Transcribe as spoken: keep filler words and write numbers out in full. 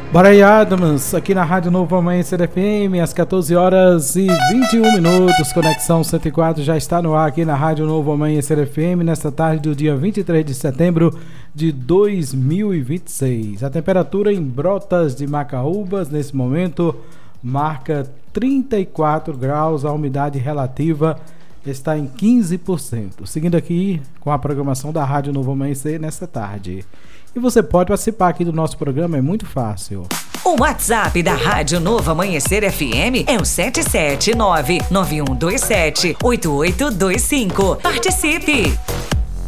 Bora aí, Adams, aqui na Rádio Novo Amanhecer F M, às quatorze horas e vinte e um minutos. Conexão cento e quatro já está no ar aqui na Rádio Novo Amanhecer F M, nesta tarde do dia vinte e três de setembro de dois mil e vinte e seis. A temperatura em Brotas de Macaúbas, nesse momento, marca trinta e quatro graus, a umidade relativa está em quinze por cento. Seguindo aqui com a programação da Rádio Novo Amanhecer nesta tarde. E você pode participar aqui do nosso programa, é muito fácil. O WhatsApp da Rádio Novo Amanhecer F M é o sete sete nove, nove um dois sete, oito oito dois cinco. Participe!